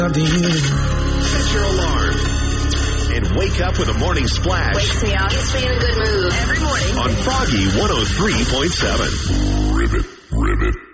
Set your alarm and wake up with a morning splash. Wakes me up. Gets me in a good mood. Every morning. On Froggy 103.7. Ribbit.